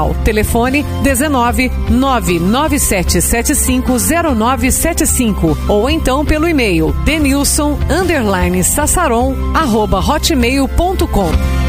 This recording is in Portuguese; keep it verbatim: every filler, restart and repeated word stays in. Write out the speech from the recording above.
Social. Telefone dezenove, nove nove sete sete cinco zero nove sete cinco ou então pelo e-mail denilson underline sassaron arroba hotmail ponto com.